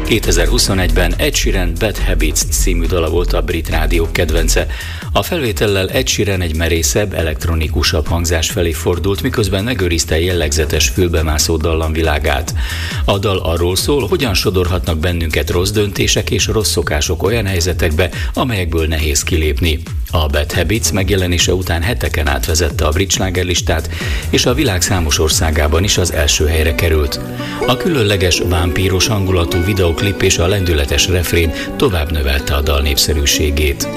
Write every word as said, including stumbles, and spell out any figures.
kétezer-huszonegyben Ed Sheeran Bad Habits című dala volt a brit rádiók kedvence. A felvétellel Ed Sheeran egy merészebb, elektronikusabb hangzás felé fordult, miközben megőrizte jellegzetes fülbemászó dallamvilágát. A dal arról szól, hogyan sodorhatnak bennünket rossz döntések és rossz szokások olyan helyzetekbe, amelyekből nehéz kilépni. A Bad Habits megjelenése után heteken átvezette a brit slágerlistát, és a világ számos országában is az első helyre került. A különleges, vámpíros hangulatú videoklip és a lendületes refrén tovább növelte a dal népszerűségét.